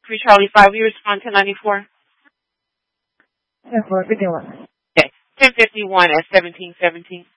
3 Charlie 5, we respond to 94. 10-4, 51. Okay, 1051 at 1717.